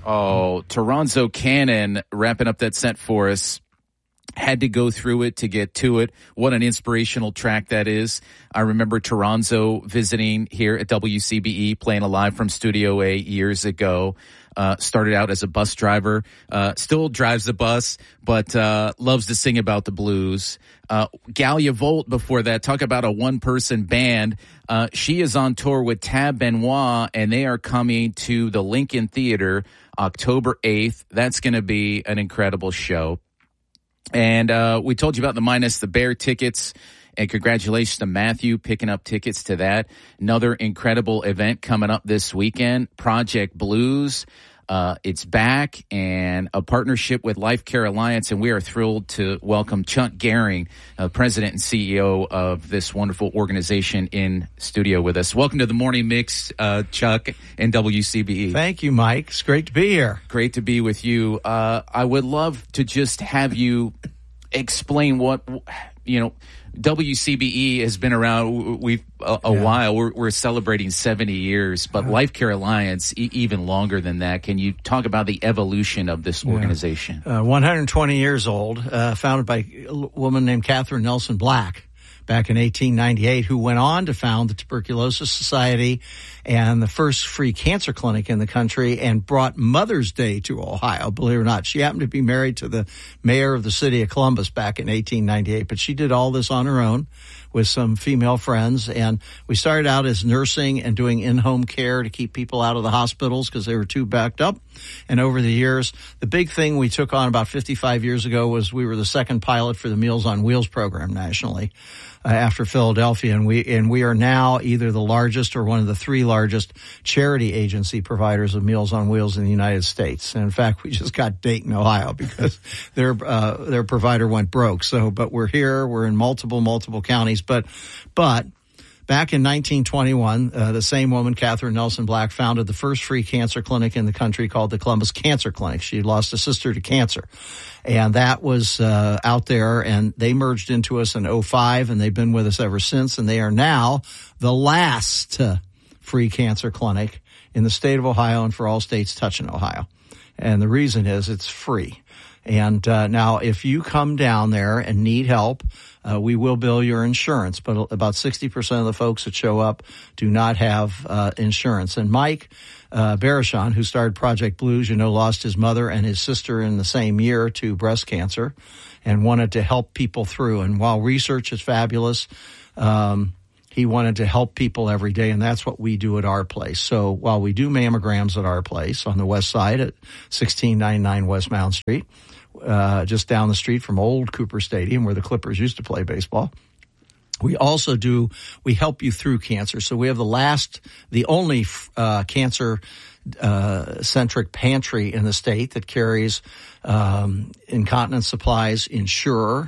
Oh, Toronzo Cannon wrapping up that set for us. Had to go through it to get to it. What an inspirational track that is. I remember Toronzo visiting here at WCBE, playing live from Studio A years ago. Started out as a bus driver, still drives the bus, but loves to sing about the blues. Galia Volt before that, talk about a one-person band. She is on tour with Tab Benoit, and they are coming to the Lincoln Theater October 8th. That's going to be an incredible show. And we told you about the Minus the Bear tickets. And congratulations to Matthew picking up tickets to that. Another incredible event coming up this weekend, Project Blues. It's back, and a partnership with Life Care Alliance, and we are thrilled to welcome Chuck Gehring, President and CEO of this wonderful organization, in studio with us. Welcome to the Morning Mix, Chuck, and WCBE. Thank you, Mike. It's great to be here. Great to be with you. I would love to just have you explain what, WCBE has been around a while. We're celebrating 70 years, but Life Care Alliance even longer than that. Can you talk about the evolution of this organization? 120 years old, founded by a woman named Catherine Nelson Black back in 1898, who went on to found the Tuberculosis Society and the first free cancer clinic in the country, and brought Mother's Day to Ohio, believe it or not. She happened to be married to the mayor of the city of Columbus back in 1898, but she did all this on her own with some female friends. And we started out as nursing and doing in-home care to keep people out of the hospitals because they were too backed up. And over the years, the big thing we took on about 55 years ago was we were the second pilot for the Meals on Wheels program nationally. After Philadelphia, and we are now either the largest or one of the three largest charity agency providers of Meals on Wheels in the United States. And in fact, we just got Dayton, Ohio, because their provider went broke. So, but we're here. We're in multiple counties. But back in 1921, the same woman, Catherine Nelson Black, founded the first free cancer clinic in the country called the Columbus Cancer Clinic. She lost a sister to cancer. And that was out there, and they merged into us in 2005, and they've been with us ever since. And they are now the last free cancer clinic in the state of Ohio and for all states touching Ohio. And the reason is it's free. And now if you come down there and need help, we will bill your insurance. But about 60% of the folks that show up do not have insurance. And Mike Barashon, who started Project Blues, lost his mother and his sister in the same year to breast cancer, and wanted to help people through. And while research is fabulous, he wanted to help people every day, and that's what we do at our place. So while we do mammograms at our place on the west side at 1699 West Mound Street, just down the street from old Cooper Stadium where the Clippers used to play baseball, we also we help you through cancer. So we have the only cancer-centric pantry in the state that carries incontinence supplies, Ensure,